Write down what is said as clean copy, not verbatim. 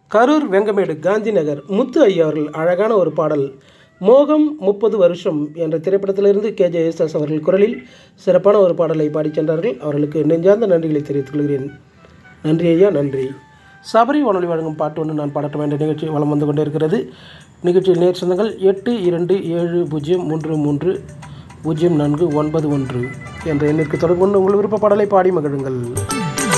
கரூர் வெங்கமேடு காந்தி நகர் முத்து ஐயா அவர்கள் அழகான ஒரு பாடல் மோகம் 30 வருஷம் என்ற திரைப்படத்திலிருந்து கேஜே யேசுதாஸ் அவர்கள் குரலில் சிறப்பான ஒரு பாடலை பாடிச் சென்றார்கள். அவர்களுக்கு நெஞ்சார்ந்த நன்றிகளை தெரிவித்துக் கொள்கிறேன். நன்றி ஐயா, நன்றி. சபரி வானொலி வழங்கும் பாட்டு ஒன்று நான் பாடட்டும் என்ற நிகழ்ச்சி வலம் வந்து கொண்டே இருக்கிறது. நிகழ்ச்சியில் நேர் சொந்தங்கள் 8270330491 என்ற எண்ணிற்கு தொடர்பு கொண்டு உங்கள் விருப்ப பாடலை பாடி மகிழுங்கள்.